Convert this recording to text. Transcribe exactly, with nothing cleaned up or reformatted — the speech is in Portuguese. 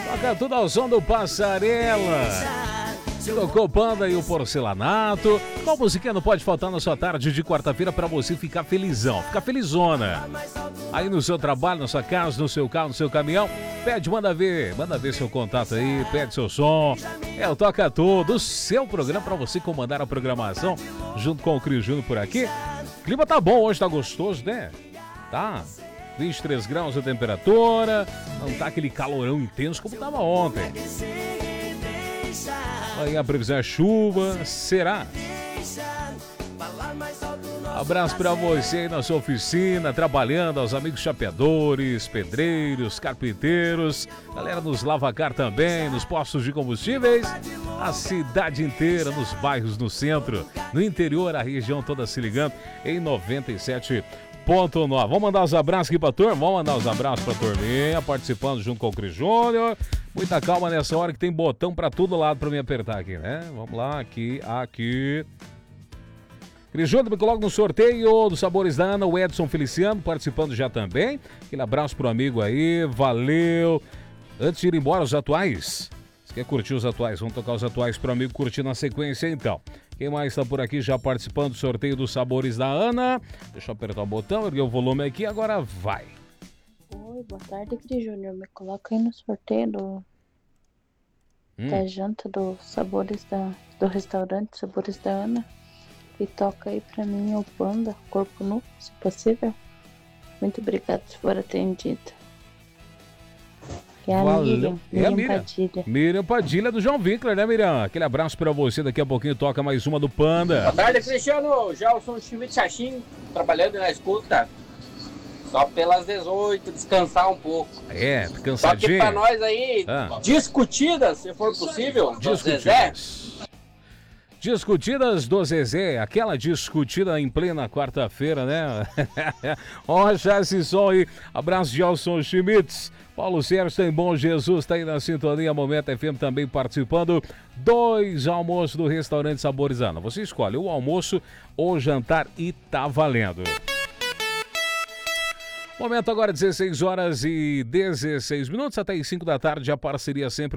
Toca tudo ao som do Passarela. Tocou Panda e o Porcelanato. Qual musiquinha não pode faltar na sua tarde de quarta-feira para você ficar felizão, ficar felizona? Aí no seu trabalho, na sua casa, no seu carro, no seu caminhão, pede, manda ver, manda ver seu contato aí, pede seu som. É o Toca Tudo, o seu programa para você comandar a programação junto com o Cris Júnior por aqui. O clima tá bom hoje, tá gostoso, né? Tá, vinte e três graus a temperatura, não tá aquele calorão intenso como tava ontem. Aí a previsão é chuva, será? Abraço pra você aí na sua oficina, trabalhando, aos amigos chapeadores, pedreiros, carpinteiros, galera nos lavacar também, nos postos de combustíveis, a cidade inteira, nos bairros, no centro, no interior, a região toda se ligando em noventa e sete ponto nove. Vamos mandar os abraços aqui pra turma, vamos mandar os abraços pra turminha, participando junto com o Cris Júnior. Muita calma nessa hora que tem botão pra todo lado pra me apertar aqui, né? Vamos lá, aqui, aqui. Cris Júnior, me coloca no sorteio dos Sabores da Ana, o Edson Feliciano participando já também. Aquele abraço pro amigo aí, valeu. Antes de ir embora, os atuais. Você quer curtir os atuais? Vamos tocar os atuais pro amigo curtir na sequência então. Quem mais está por aqui já participando do sorteio dos Sabores da Ana? Deixa eu apertar o botão, erguer o volume aqui, agora vai. Oi, boa tarde, Cris Júnior. Me coloca aí no sorteio do, hum. da janta dos Sabores da, do restaurante Sabores da Ana. E toca aí pra mim o Panda, Corpo Nu, se possível. Muito obrigado se for atendida. É a Valeu. Miriam, É a Miriam Miriam Padilha. Miriam Padilha do João Winkler, né, Miriam? Aquele abraço pra você, daqui a pouquinho toca mais uma do Panda. Boa tarde, Cristiano. Gelson Schmidt Chachim, trabalhando na escuta. Só pelas dezoito, descansar um pouco. É, cansadinho. Só que pra nós aí, ah. discutidas, se for possível, discutidas. Discutidas do Zezé, aquela discutida em plena quarta-feira, né? Ó, já esse som aí. Abraço de Gelson Schmitz. Paulo Sérgio tem Bom Jesus, tá aí na sintonia. Momento F M também participando. Dois almoços do restaurante Sabores Ana. Você escolhe o almoço ou jantar e tá valendo. Momento agora, dezesseis horas e dezesseis minutos, até as cinco da tarde, a parceria sempre